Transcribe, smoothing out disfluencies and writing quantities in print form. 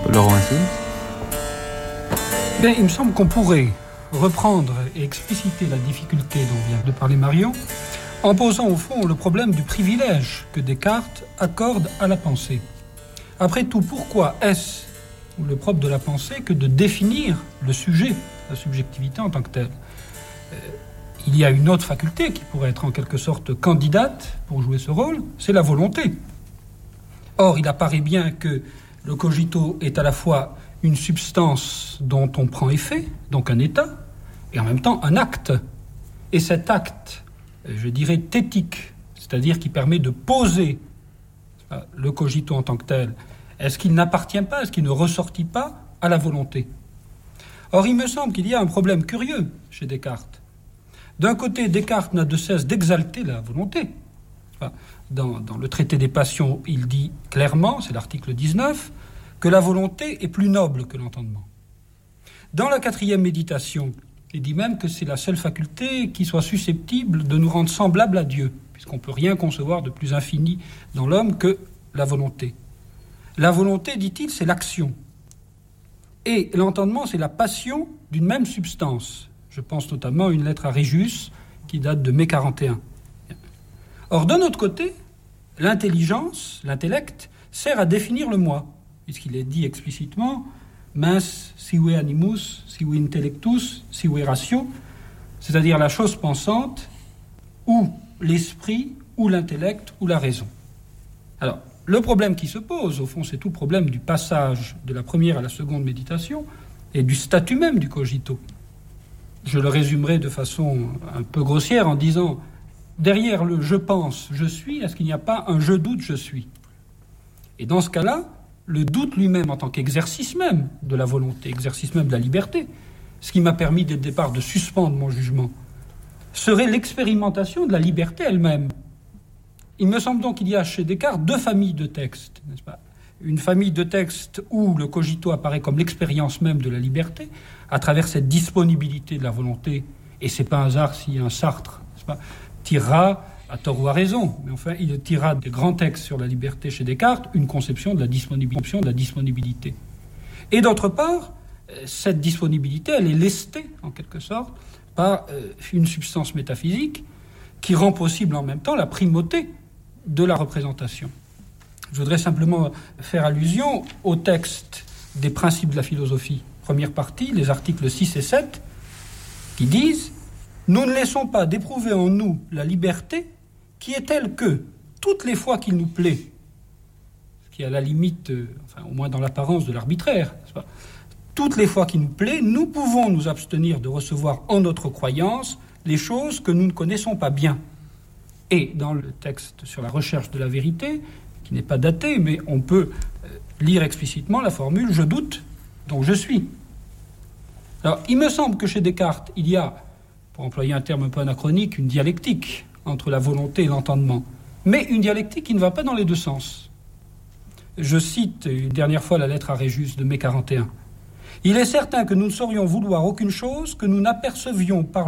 Laurent Massine. Bien, il me semble qu'on pourrait reprendre et expliciter la difficulté dont vient de parler Marion en posant au fond le problème du privilège que Descartes accorde à la pensée. Après tout, pourquoi est-ce le propre de la pensée que de définir le sujet, la subjectivité en tant que telle? Il y a une autre faculté qui pourrait être en quelque sorte candidate pour jouer ce rôle, c'est la volonté. Or, il apparaît bien que le cogito est à la fois une substance dont on prend effet, donc un état, et en même temps un acte. Et cet acte, je dirais thétique, c'est-à-dire qui permet de poser le cogito en tant que tel, est-ce qu'il n'appartient pas, est-ce qu'il ne ressortit pas à la volonté? Or, il me semble qu'il y a un problème curieux chez Descartes. D'un côté, Descartes n'a de cesse d'exalter la volonté. Dans le traité des passions, il dit clairement, c'est l'article 19, que la volonté est plus noble que l'entendement. Dans la 4e méditation, il dit même que c'est la seule faculté qui soit susceptible de nous rendre semblables à Dieu, puisqu'on ne peut rien concevoir de plus infini dans l'homme que la volonté. La volonté, dit-il, c'est l'action. Et l'entendement, c'est la passion d'une même substance. Je pense notamment à une lettre à Régis qui date de mai 41. Or, d'un autre côté, l'intelligence, l'intellect, sert à définir le moi, puisqu'il est dit explicitement mens sive animus, sive intellectus, sive ratio, c'est-à-dire la chose pensante, ou l'esprit, ou l'intellect, ou la raison. Alors, le problème qui se pose, au fond, c'est tout le problème du passage de la première à la seconde méditation et du statut même du cogito. Je le résumerai de façon un peu grossière en disant, derrière le « je pense, je suis », est-ce qu'il n'y a pas un « je doute, je suis » ? Et dans ce cas-là, le doute lui-même en tant qu'exercice même de la volonté, exercice même de la liberté, ce qui m'a permis dès le départ de suspendre mon jugement, serait l'expérimentation de la liberté elle-même. Il me semble donc qu'il y a chez Descartes deux familles de textes, n'est-ce pas ? Une famille de textes où le cogito apparaît comme l'expérience même de la liberté, à travers cette disponibilité de la volonté, et c'est pas un hasard si un Sartre, n'est-ce pas, tirera, à tort ou à raison, mais enfin il tirera des grands textes sur la liberté chez Descartes, une conception de la disponibilité. Et d'autre part, cette disponibilité, elle est lestée, en quelque sorte, par une substance métaphysique qui rend possible en même temps la primauté de la représentation. Je voudrais simplement faire allusion au texte des principes de la philosophie, première partie, les articles 6 et 7, qui disent « Nous ne laissons pas d'éprouver en nous la liberté qui est telle que, toutes les fois qu'il nous plaît, ce qui est à la limite, enfin au moins dans l'apparence de l'arbitraire, n'est-ce pas, toutes les fois qu'il nous plaît, nous pouvons nous abstenir de recevoir en notre croyance les choses que nous ne connaissons pas bien. » Et dans le texte sur la recherche de la vérité, qui n'est pas daté, mais on peut lire explicitement la formule « je doute, donc je suis ». Alors, il me semble que chez Descartes, il y a, pour employer un terme un peu anachronique, une dialectique entre la volonté et l'entendement, mais une dialectique qui ne va pas dans les deux sens. Je cite une dernière fois la lettre à Régis de mai 41. « Il est certain que nous ne saurions vouloir aucune chose que nous n'apercevions par